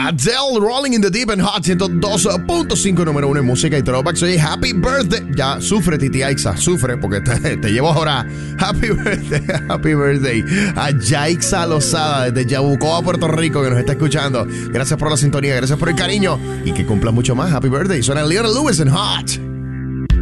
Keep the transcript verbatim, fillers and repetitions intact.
Adele, Rolling in the Deep and Hot ciento dos punto cinco, número uno en música y throwbacks. Oye, Happy Birthday. Ya, sufre, Titi Aixa, sufre, porque te, te llevo ahora. Happy Birthday, Happy Birthday a Yaixa Lozada desde Yabucoa, Puerto Rico, que nos está escuchando. Gracias por la sintonía, gracias por el cariño y que cumpla mucho más. Happy Birthday. Suena Leona Lewis en Hot.